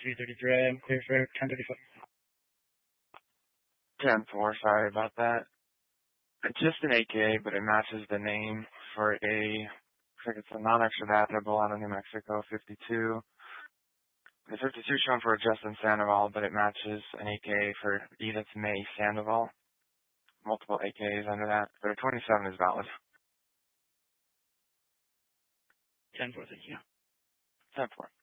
333. I'm clear for 1035. 10-4, sorry about that. It's just an AK, but it matches the name for a, looks like it's a non-extraditable out of New Mexico, 52. The 52 shown for Justin Sandoval, but it matches an AK for Edith May Sandoval. Multiple AKs under that, but a 27 is valid. 10-4, thank you. 10-4.